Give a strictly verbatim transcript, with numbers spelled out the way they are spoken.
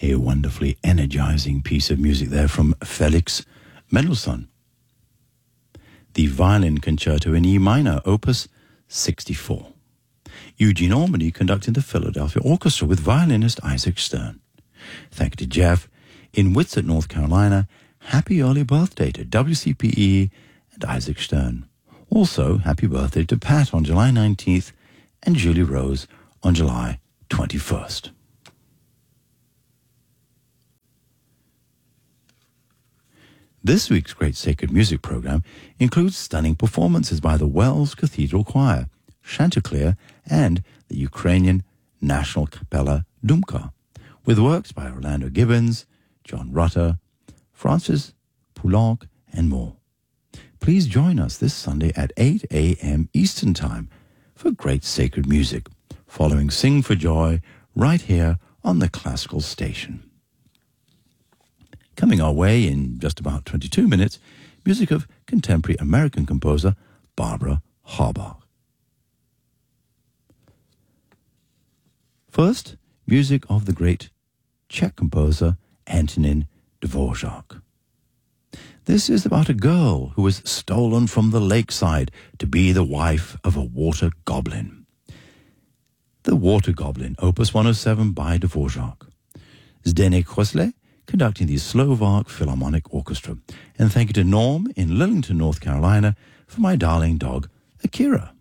A wonderfully energizing piece of music there from Felix Mendelssohn. The Violin Concerto in E minor, Opus sixty-four. Eugene Ormandy conducting the Philadelphia Orchestra with violinist Isaac Stern. Thank you to Jeff in Whitsett, North Carolina. Happy early birthday to W C P E and Isaac Stern. Also, happy birthday to Pat on July nineteenth and Julie Rose on July twenty-first. This week's Great Sacred Music program includes stunning performances by the Wells Cathedral Choir, Chanticleer, and the Ukrainian National Kapella Dumka, with works by Orlando Gibbons, John Rutter, Francis Poulenc, and more. Please join us this Sunday at eight a.m. Eastern Time for Great Sacred Music, following Sing for Joy right here on the Classical Station. Coming our way in just about twenty-two minutes, music of contemporary American composer Barbara Harbach. First, music of the great Czech composer Antonin Dvorak. This is about a girl who was stolen from the lakeside to be the wife of a water goblin. The Water Goblin, Opus one oh seven by Dvorak. Zdeněk Hrosle conducting the Slovak Philharmonic Orchestra. And thank you to Norm in Lillington, North Carolina, for My Darling Dog, Akira.